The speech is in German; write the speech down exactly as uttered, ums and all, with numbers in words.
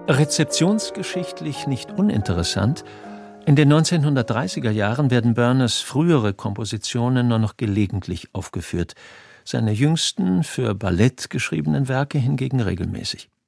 Rezeptionsgeschichtlich nicht uninteressant: In den neunzehnhundertdreißiger Jahren werden Burners frühere Kompositionen nur noch gelegentlich aufgeführt, seine jüngsten, für Ballett geschriebenen Werke hingegen regelmäßig.